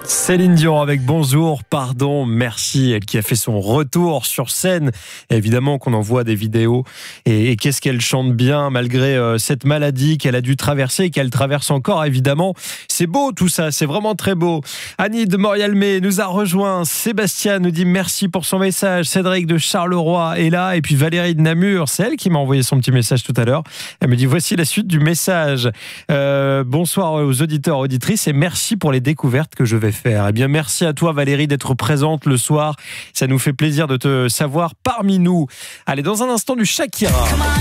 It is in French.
Céline Dion avec Bonjour, pardon, merci, elle qui a fait son retour sur scène. Évidemment qu'on en voit des vidéos et qu'est-ce qu'elle chante bien malgré cette maladie qu'elle a dû traverser et qu'elle traverse encore, évidemment. C'est beau tout ça, c'est vraiment très beau. Annie de Morialmé nous a rejoint, Sébastien nous dit merci pour son message, Cédric de Charleroi est là et puis Valérie de Namur, c'est elle qui m'a envoyé son petit message tout à l'heure. Elle me dit voici la suite du message. Bonsoir aux auditeurs, auditrices et merci pour les découvertes que je vais faire. Eh bien, merci à toi Valérie d'être présente le soir. Ça nous fait plaisir de te savoir parmi nous. Allez, dans un instant du Shakira.